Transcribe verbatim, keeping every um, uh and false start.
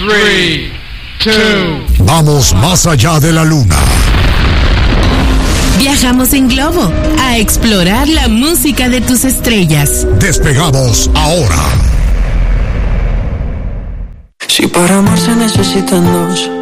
tres, dos. Vamos más allá de la luna. Viajamos en globo a explorar la música de tus estrellas. Despegamos ahora. Si para amar se necesitan dos,